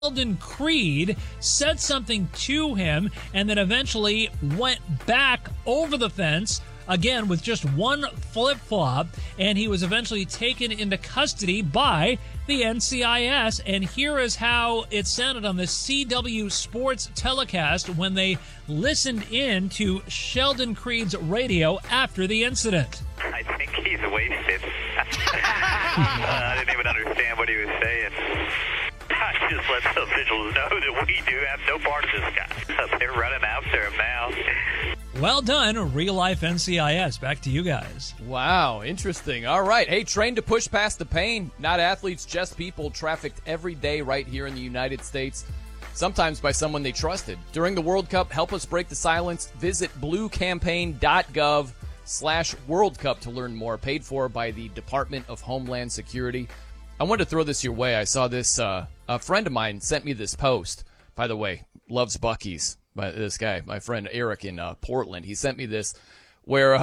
Sheldon Creed said something to him and then eventually went back over the fence again with just one flip-flop, and he was eventually taken into custody by the NCIS. And here is how it sounded on the CW Sports telecast when they listened in to Sheldon Creed's radio after the incident. I think he's wasted. I didn't even understand what he was saying. I just let the officials know that we do have no part of this guy. They're running after him now. Well done, real-life NCIS. Back to you guys. Wow, interesting. All right. Hey, trained to push past the pain. Not athletes, just people trafficked every day right here in the United States, sometimes by someone they trusted. During the World Cup, help us break the silence. Visit bluecampaign.gov/World Cup to learn more. Paid for by the Department of Homeland Security. I wanted to throw this your way. I saw this. A friend of mine sent me this post. By the way, loves Buc-ee's. This guy, my friend Eric in Portland, he sent me this, where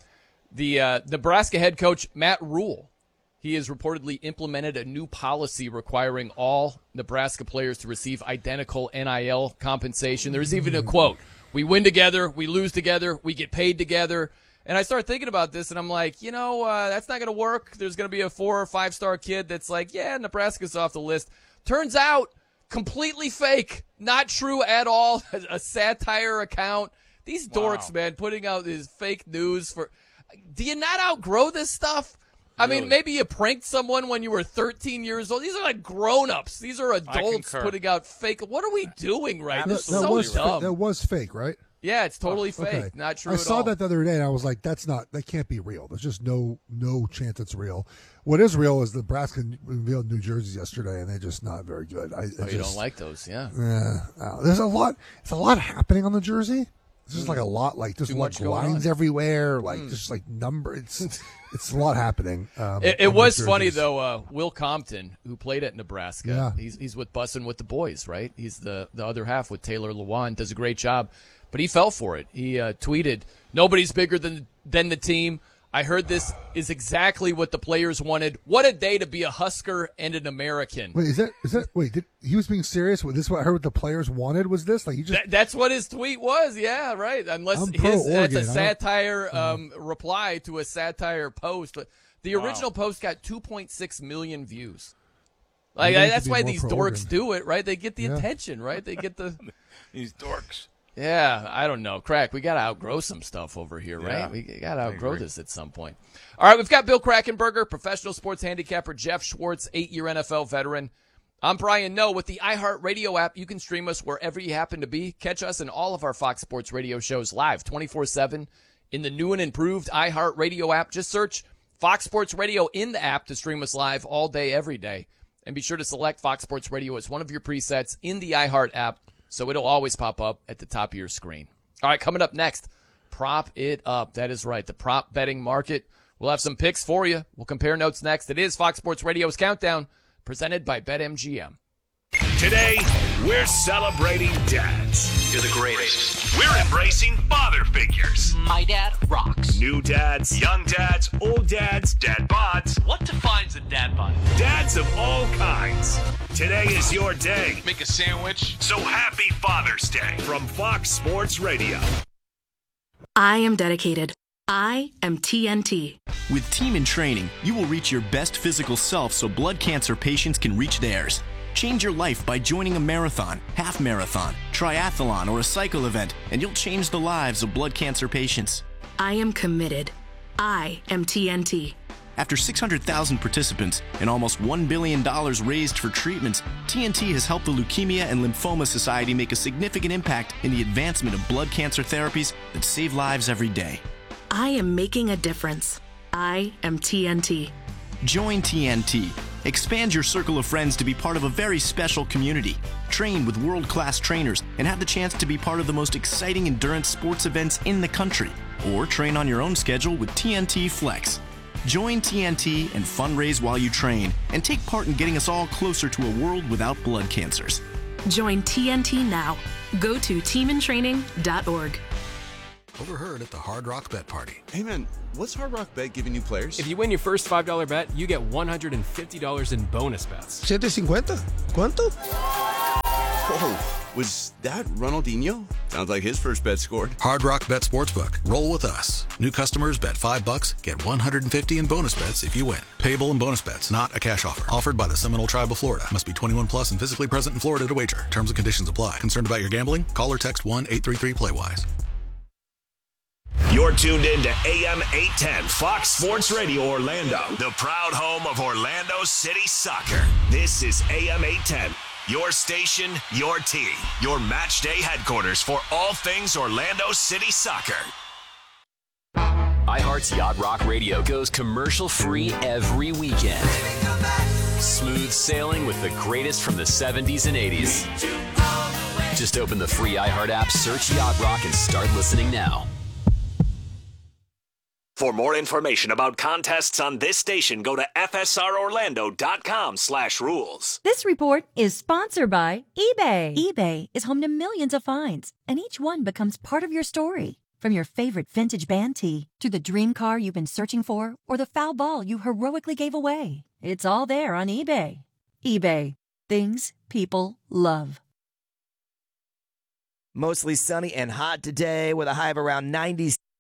the Nebraska head coach Matt Rule, he has reportedly implemented a new policy requiring all Nebraska players to receive identical NIL compensation. There's even a quote: "We win together, we lose together, we get paid together." And I started thinking about this, and I'm like, that's not going to work. There's going to be a 4 or 5 star kid that's like, yeah, Nebraska's off the list. Turns out, completely fake, not true at all. A satire account. These dorks, man, putting out this fake news for. Do you not outgrow this stuff? I mean, maybe you pranked someone when you were 13 years old. These are like grown-ups. These are adults putting out fake. What are we doing right now? So dumb. That was fake, right? Yeah, it's totally fake. Okay. Not true at all. I saw that the other day, and I was like, that can't be real. There's just no chance it's real. What is real is Nebraska revealed New Jersey yesterday, and they're just not very good. You don't like those, yeah. There's a lot. It's a lot happening on the jersey. It's just like a lot, like just like lines everywhere, like just like number. It's a lot happening. It was funny though. Will Compton, who played at Nebraska, he's with Bussin' with the Boys, right? He's the other half with Taylor Lewan, does a great job. But he fell for it. He tweeted, "Nobody's bigger than the team. I heard this is exactly what the players wanted. What a day to be a Husker and an American." Wait, is that? Wait, he was being serious? Was this what I heard? What the players wanted was this? Like he just that's what his tweet was. Yeah, right. Unless that's a satire reply to a satire post. But the original post got 2.6 million views. Like that's why these dorks do it, right? They get the attention, right? They get the these dorks. Yeah, I don't know. Crack, we got to outgrow some stuff over here, right? We got to outgrow this at some point. All right, we've got Bill Krackomberger, professional sports handicapper, Jeff Schwartz, 8-year NFL veteran. I'm Brian Noe. With the iHeartRadio app, you can stream us wherever you happen to be. Catch us in all of our Fox Sports Radio shows live 24/7 in the new and improved iHeartRadio app. Just search Fox Sports Radio in the app to stream us live all day, every day. And be sure to select Fox Sports Radio as one of your presets in the iHeart app, so it'll always pop up at the top of your screen. All right, coming up next, prop it up. That is right, the prop betting market. We'll have some picks for you. We'll compare notes next. It is Fox Sports Radio's Countdown, presented by BetMGM. Today, we're celebrating dads. You're the greatest. We're embracing father figures. My dad rocks. New dads, young dads, old dads, dad bods. What defines a dad bod? Dads of all kinds. Today is your day. Make a sandwich. So happy Father's Day from Fox Sports Radio. I am dedicated. I am TNT. With Team in Training, you will reach your best physical self so blood cancer patients can reach theirs. Change your life by joining a marathon, half marathon, triathlon, or a cycle event, and you'll change the lives of blood cancer patients. I am committed. I am TNT. After 600,000 participants and almost $1 billion raised for treatments, TNT has helped the Leukemia and Lymphoma Society make a significant impact in the advancement of blood cancer therapies that save lives every day. I am making a difference. I am TNT. Join TNT. Expand your circle of friends to be part of a very special community. Train with world-class trainers and have the chance to be part of the most exciting endurance sports events in the country. Or train on your own schedule with TNT Flex. Join TNT and fundraise while you train and take part in getting us all closer to a world without blood cancers. Join TNT now. Go to teamintraining.org. Overheard at the Hard Rock Bet Party. Hey man, what's Hard Rock Bet giving new players? If you win your first $5 bet, you get $150 in bonus bets. $750? ¿Cuánto? Whoa, was that Ronaldinho? Sounds like his first bet scored. Hard Rock Bet Sportsbook. Roll with us. New customers bet $5, get $150 in bonus bets if you win. Payable in bonus bets, not a cash offer. Offered by the Seminole Tribe of Florida. Must be 21 plus and physically present in Florida to wager. Terms and conditions apply. Concerned about your gambling? Call or text 1-833-PLAY-WISE. You're tuned in to AM 810 Fox Sports Radio Orlando, the proud home of Orlando City Soccer. This is AM 810, your station, your team, your match day headquarters for all things Orlando City Soccer. iHeart's Yacht Rock Radio goes commercial-free every weekend. Smooth sailing with the greatest from the 70s and 80s. Just open the free iHeart app, search Yacht Rock, and start listening now. For more information about contests on this station, go to fsrorlando.com/rules. This report is sponsored by eBay. eBay is home to millions of finds, and each one becomes part of your story. From your favorite vintage band tee to the dream car you've been searching for or the foul ball you heroically gave away. It's all there on eBay. eBay. Things people love. Mostly sunny and hot today with a high of around 90.